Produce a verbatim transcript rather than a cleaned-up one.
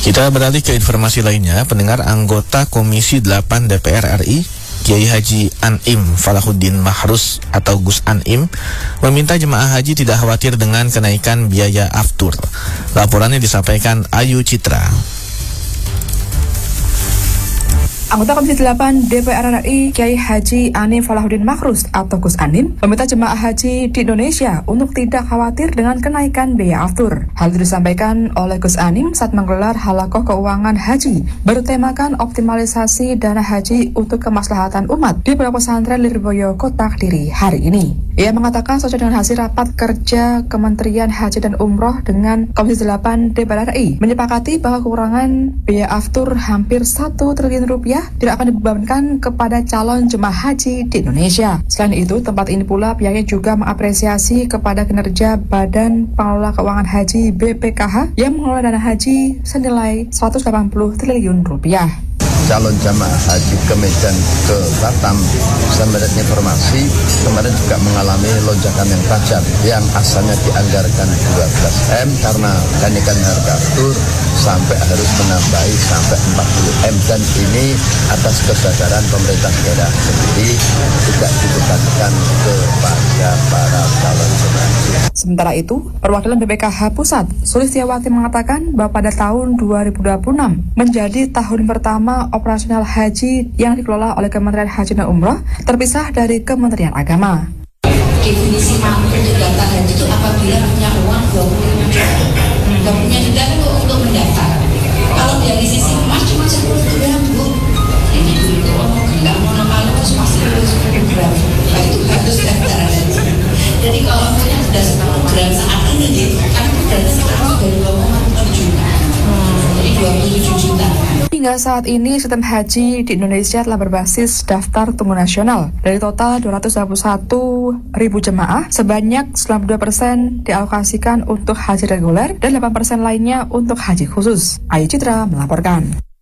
Kita beralih ke informasi lainnya. Pendengar, anggota Komisi delapan D P R R I Kiai Haji Anim Falahuddin Mahrus atau Gus Anim meminta jemaah haji tidak khawatir dengan kenaikan biaya aftur. Laporannya disampaikan Ayu Citra. Anggota Komisi delapan D P R R I Kiai Haji Anim Falahuddin Mahrus atau Gus Anim meminta jemaah haji di Indonesia untuk tidak khawatir dengan kenaikan biaya aftur. Hal itu disampaikan oleh Gus Anim saat menggelar halakoh keuangan haji bertemakan optimalisasi dana haji untuk kemaslahatan umat di Pondok Pesantren Lirboyo, Kota Kediri hari ini. Ia mengatakan sesuai dengan hasil rapat kerja Kementerian Haji dan Umroh dengan Komisi delapan D P R R I menyepakati bahwa kekurangan biaya aftur hampir satu triliun rupiah tidak akan dibebankan kepada calon jemaah haji di Indonesia. Selain itu, tempat ini pula pihaknya juga mengapresiasi kepada kinerja Badan Pengelola Keuangan Haji B P K H yang mengelola dana haji senilai seratus delapan puluh triliun rupiah. Calon jamaah haji ke Medan, ke Batam, saya mendapat informasi kemarin juga mengalami lonjakan yang tajam yang asalnya dianggarkan dua belas M karena kenaikan harga tur sampai harus menambahi sampai empat puluh M, dan ini atas kesadaran pemerintah daerah sendiri tidak dibebankan kepada para calon jemaah haji. Sementara itu, perwakilan B P K H Pusat Sulistiawati mengatakan bahwa pada tahun dua ribu dua puluh enam menjadi tahun pertama operasional haji yang dikelola oleh Kementerian Haji dan Umroh terpisah dari Kementerian Agama. Definisi mampu data haji itu apabila punya uang dua puluh lima juta, nggak punya data untuk, untuk mendaftar. Kalau dari sisi emas cuma sepuluh gram, Bu. Ini dulu mau nggak mau nama terus masih harus sepuluh gram. Nah, itu harus daftar haji. Jadi kalau punya sudah sepuluh gram saat ini, gitu, kan berarti sekarang sudah dua koma tujuh juta. Jadi dua puluh tujuh juta. Hingga saat ini, sistem haji di Indonesia telah berbasis daftar tunggu nasional. Dari total dua ratus dua puluh satu ribu jemaah, sebanyak sembilan puluh dua persen dialokasikan untuk haji reguler dan delapan persen lainnya untuk haji khusus. Ayu Citra melaporkan.